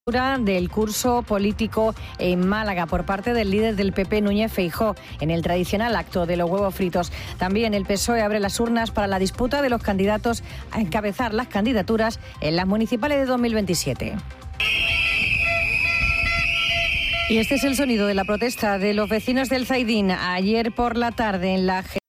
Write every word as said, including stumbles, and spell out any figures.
Del curso político en Málaga por parte del líder del P P, Núñez Feijóo, en el tradicional acto de los huevos fritos. También el P S O E abre las urnas para la disputa de los candidatos a encabezar las candidaturas en las municipales de dos mil veintisiete. Y este es el sonido de la protesta de los vecinos del Zaidín ayer por la tarde en la